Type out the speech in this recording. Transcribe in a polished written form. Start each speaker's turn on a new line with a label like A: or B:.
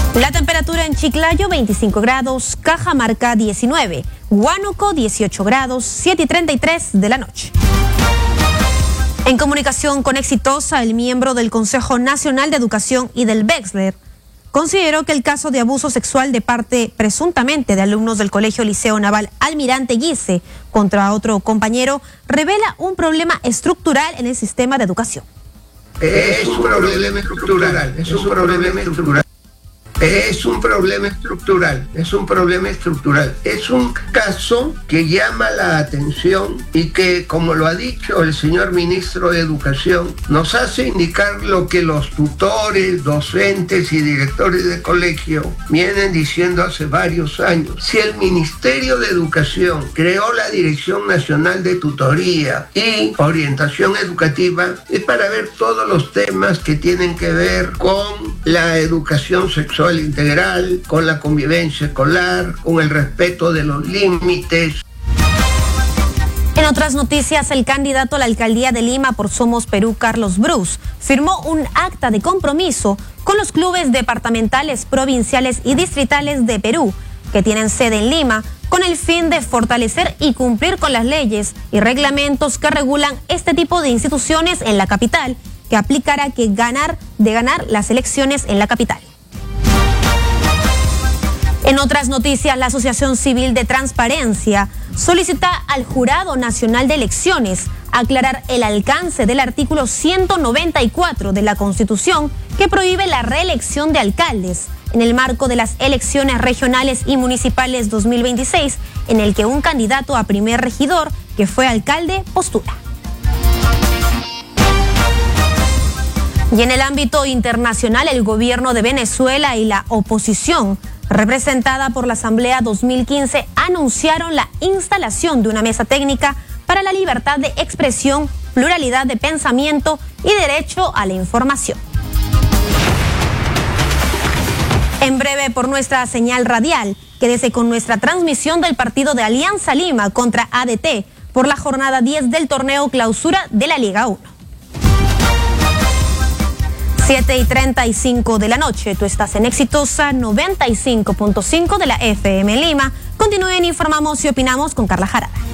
A: La temperatura en Chiclayo 25 grados, Cajamarca 19, Huánuco 18 grados, 7:33 de la noche. En comunicación con Exitosa, el miembro del Consejo Nacional de Educación y del Bexler consideró que el caso de abuso sexual de parte presuntamente de alumnos del Colegio Liceo Naval Almirante Guise contra otro compañero revela un problema estructural en el sistema de educación.
B: Es un problema estructural. Es un caso que llama la atención y que, como lo ha dicho el señor ministro de Educación, nos hace indicar lo que los tutores, docentes y directores de colegio vienen diciendo hace varios años. Si el Ministerio de Educación creó la Dirección Nacional de Tutoría y Orientación Educativa, es para ver todos los temas que tienen que ver con la educación sexual integral, con la convivencia escolar, con el respeto de los límites.
A: En otras noticias, el candidato a la alcaldía de Lima por Somos Perú, Carlos Brus, firmó un acta de compromiso con los clubes departamentales, provinciales y distritales de Perú, que tienen sede en Lima, con el fin de fortalecer y cumplir con las leyes y reglamentos que regulan este tipo de instituciones en la capital, que aplicará de ganar las elecciones en la capital. En otras noticias, la Asociación Civil de Transparencia solicita al Jurado Nacional de Elecciones aclarar el alcance del artículo 194 de la Constitución que prohíbe la reelección de alcaldes en el marco de las elecciones regionales y municipales 2026, en el que un candidato a primer regidor que fue alcalde postula. Y en el ámbito internacional, el gobierno de Venezuela y la oposición, representada por la Asamblea 2015, anunciaron la instalación de una mesa técnica para la libertad de expresión, pluralidad de pensamiento y derecho a la información. En breve, por nuestra señal radial, quédese con nuestra transmisión del partido de Alianza Lima contra ADT por la jornada 10 del torneo clausura de la Liga 1. 7:35 de la noche. Tú estás en Exitosa 95.5 de la FM Lima. Continúen, informamos y opinamos con Carla Jarada.